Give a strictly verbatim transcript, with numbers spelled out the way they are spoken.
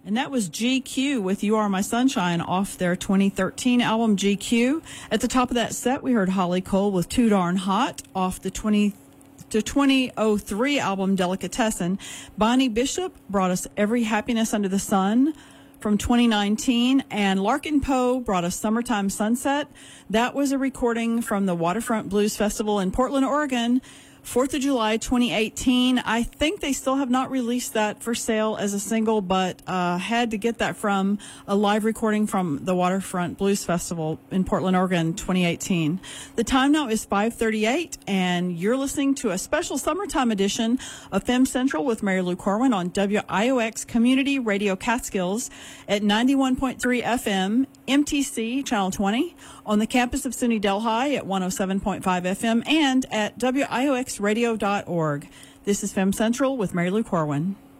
And that was G Q with You Are My Sunshine off their twenty thirteen album G Q. At the top of that set, we heard Holly Cole with Too Darn Hot off the twenty to twenty oh three album Delicatessen. Bonnie Bishop brought us Every Happiness Under the Sun from twenty nineteen, and Larkin Poe brought us Summertime Sunset. That was a recording from the Waterfront Blues Festival in Portland, Oregon, fourth of July, twenty eighteen. I think they still have not released that for sale as a single, but uh, had to get that from a live recording from the Waterfront Blues Festival in Portland, Oregon, twenty eighteen. The time now is five thirty-eight, and you're listening to a special summertime edition of Femme Central with Mary Lou Corwin on W I O X Community Radio Catskills at ninety-one point three F M, M T C Channel twenty, on the campus of SUNY Delhi at one oh seven point five F M, and at W I O X radio dot org. This is Femme Central with Mary Lou Corwin.